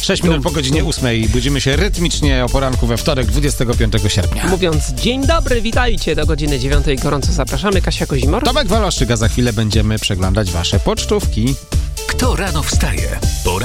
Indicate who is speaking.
Speaker 1: 6 minut po godzinie 8. Budzimy się rytmicznie o poranku we wtorek, 25 sierpnia.
Speaker 2: Mówiąc dzień dobry, witajcie do godziny 9. Gorąco zapraszamy. Kasia Kozimor.
Speaker 1: Tomek Waloszczyk, a za chwilę będziemy przeglądać wasze pocztówki.
Speaker 3: Kto rano wstaje?